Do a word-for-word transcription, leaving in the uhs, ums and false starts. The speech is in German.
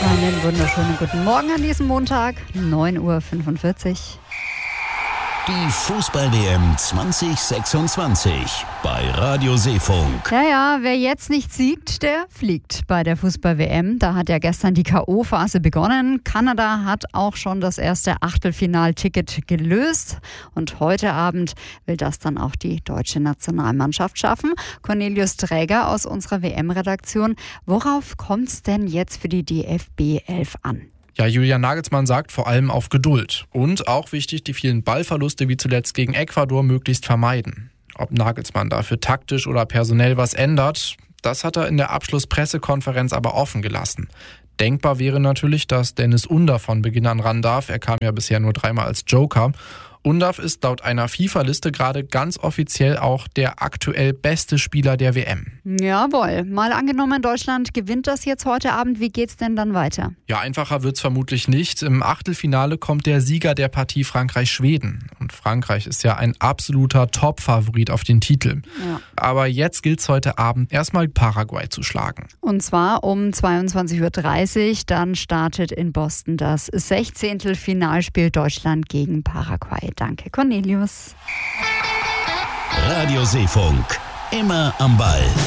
Einen wunderschönen guten Morgen an diesem Montag, neun Uhr fünfundvierzig. Die Fußball-W M zwanzig sechsundzwanzig bei Radio Seefunk. Ja, ja, wer jetzt nicht siegt, der fliegt bei der Fußball-W M. Da hat ja gestern die K O-Phase begonnen. Kanada hat auch schon das erste Achtelfinalticket gelöst. Und heute Abend will das dann auch die deutsche Nationalmannschaft schaffen. Cornelius Träger aus unserer W M-Redaktion. Worauf kommt es denn jetzt für die D F B elf an? Ja, Julian Nagelsmann sagt vor allem auf Geduld. Und auch wichtig, die vielen Ballverluste wie zuletzt gegen Ecuador möglichst vermeiden. Ob Nagelsmann dafür taktisch oder personell was ändert, das hat er in der Abschlusspressekonferenz aber offen gelassen. Denkbar wäre natürlich, dass Dennis Undav von Beginn an ran darf. Er kam ja bisher nur dreimal als Joker. Undav ist laut einer FIFA-Liste gerade ganz offiziell auch der aktuell beste Spieler der W M. Jawohl. Mal angenommen, Deutschland gewinnt das jetzt heute Abend. Wie geht's denn dann weiter? Ja, einfacher wird's vermutlich nicht. Im Achtelfinale kommt der Sieger der Partie Frankreich-Schweden. Und Frankreich ist ja ein absoluter Top-Favorit auf den Titel. Ja. Aber jetzt gilt's heute Abend erstmal Paraguay zu schlagen. Und zwar um zweiundzwanzig Uhr dreißig. Dann startet in Boston das sechzehnte Finalspiel Deutschland gegen Paraguay. Danke, Cornelius. Radio Seefunk, immer am Ball.